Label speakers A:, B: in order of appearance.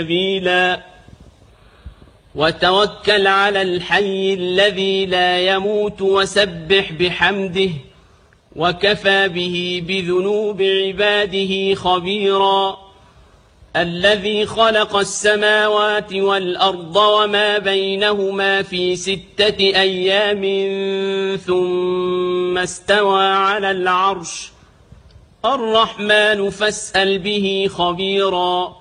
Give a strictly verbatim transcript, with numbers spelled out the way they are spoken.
A: سبيلا وتوكل على الحي الذي لا يموت وسبح بحمده وكفى به بذنوب عباده خبيرا الذي خلق السماوات والأرض وما بينهما في ستة أيام ثم استوى على العرش الرحمن فاسأل به خبيرا